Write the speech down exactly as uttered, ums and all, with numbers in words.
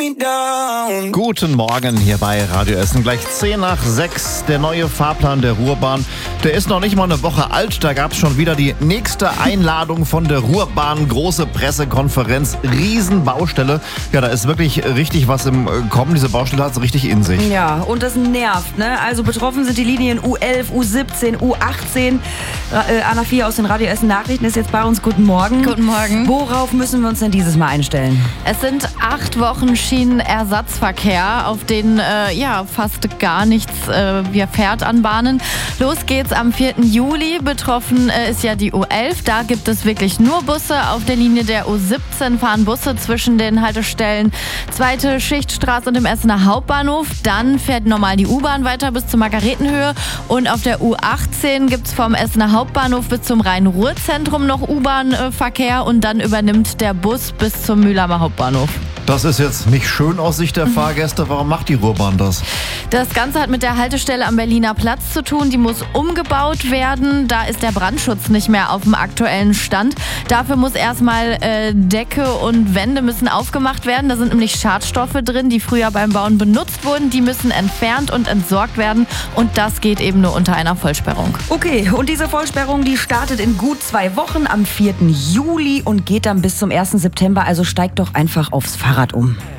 me down. Guten Morgen hier bei Radio Essen. Gleich zehn nach sechs. Der neue Fahrplan der Ruhrbahn. Der ist noch nicht mal eine Woche alt. Da gab es schon wieder die nächste Einladung von der Ruhrbahn. Große Pressekonferenz. Riesenbaustelle. Ja, da ist wirklich richtig was im Kommen. Diese Baustelle hat es richtig in sich. Ja, und das nervt, ne? Also betroffen sind die Linien U elf, U siebzehn, U achtzehn. Äh, Anna Vier aus den Radio Essen Nachrichten ist jetzt bei uns. Guten Morgen. Guten Morgen. Worauf müssen wir uns denn dieses Mal einstellen? Es sind acht Wochen Schienenersatzverkehr, auf denen äh, ja, fast gar nichts äh, fährt an Bahnen. Los geht's am vierten Juli. Betroffen äh, ist ja die U elf. Da gibt es wirklich nur Busse. Auf der Linie der U siebzehn fahren Busse zwischen den Haltestellen Zweite Schichtstraße und dem Essener Hauptbahnhof. Dann fährt normal die U-Bahn weiter bis zur Margaretenhöhe. Und auf der U achtzehn gibt's vom Essener Hauptbahnhof bis zum Rhein-Ruhr-Zentrum noch U-Bahn-Verkehr. Und dann übernimmt der Bus bis zum Mühlheimer Hauptbahnhof. Das ist jetzt nicht schön aus Sicht der Fahrgäste. Warum macht die Ruhrbahn das? Das Ganze hat mit der Haltestelle am Berliner Platz zu tun. Die muss umgebaut werden. Da ist der Brandschutz nicht mehr auf dem aktuellen Stand. Dafür muss erstmal äh, Decke und Wände müssen aufgemacht werden. Da sind nämlich Schadstoffe drin, die früher beim Bauen benutzt wurden. Die müssen entfernt und entsorgt werden. Und das geht eben nur unter einer Vollsperrung. Okay, und diese Vollsperrung, die startet in gut zwei Wochen am vierten Juli und geht dann bis zum ersten September. Also steigt doch einfach aufs Fahrrad um.